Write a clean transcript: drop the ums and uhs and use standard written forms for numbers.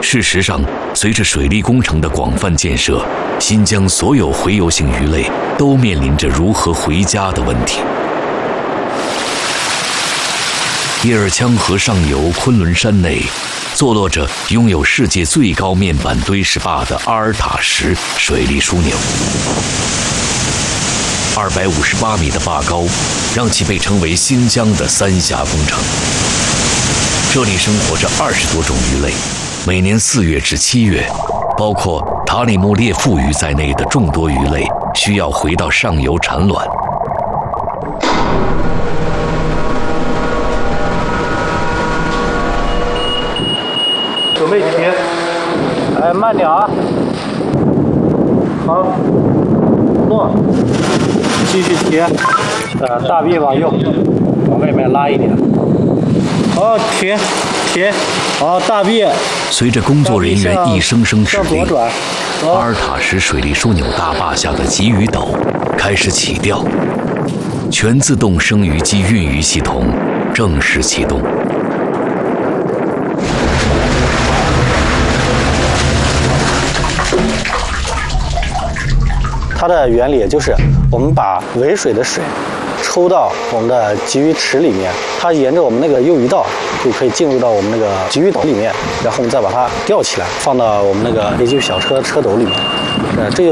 事实上，随着水利工程的广泛建设，新疆所有洄游性鱼类都面临着如何回家的问题。叶尔羌河上游昆仑山内，坐落着拥有世界最高面板堆石坝的阿尔塔什水利枢纽。258米的坝高，让其被称为新疆的三峡工程。这里生活着20多种鱼类，每年4月至7月，包括塔里木列腹鱼在内的众多鱼类需要回到上游产卵。 准备停，哎，慢点啊，好，落，继续提，大臂往右，往外面拉一点，好，停，好，大臂。 随着工作人员一声声指令，阿尔塔什水利枢纽大坝下的鲫鱼斗开始起吊，全自动生鱼机运鱼系统正式启动。 它的原理就是我们把尾水的水抽到我们的鲫鱼池里面，它沿着我们那个诱鱼道就可以进入到我们那个鲫鱼斗里面，然后我们再把它吊起来，放到我们那个 AGV 小车车斗里面。这就